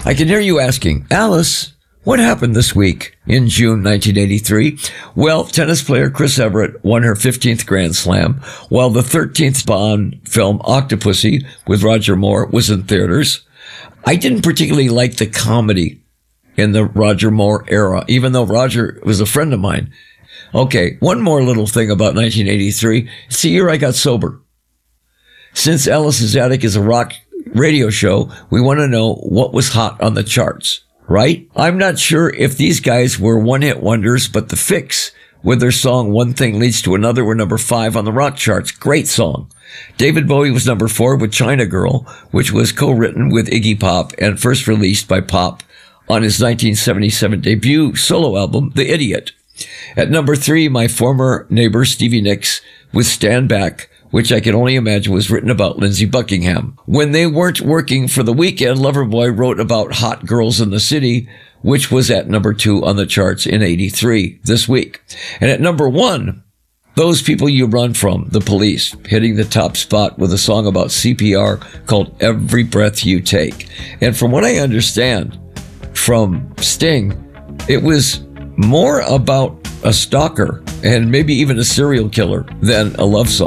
I can hear you asking, Alice, what happened this week in June 1983? Well, tennis player Chris Evert won her 15th Grand Slam, while the 13th Bond film Octopussy with Roger Moore was in theaters. I didn't particularly like the comedy in the Roger Moore era, even though Roger was a friend of mine. Okay, one more little thing about 1983. It's the year I got sober. Since Alice's Attic is a rock radio show, we want to know what was hot on the charts, right? I'm not sure if these guys were one-hit wonders, but The Fix, with their song One Thing Leads to Another, were number 5 on the rock charts. Great song. David Bowie was number 4 with China Girl, which was co-written with Iggy Pop and first released by Pop on his 1977 debut solo album, The Idiot. At number 3, my former neighbor Stevie Nicks with Stand Back, which I can only imagine was written about Lindsey Buckingham. When they weren't working for the weekend, Loverboy wrote about hot girls in the city, which was at number 2 on the charts in 83 this week. And at number 1, Those People You Run From, The Police, hitting the top spot with a song about CPR called Every Breath You Take. And from what I understand from Sting, it was more about a stalker and maybe even a serial killer than a love song.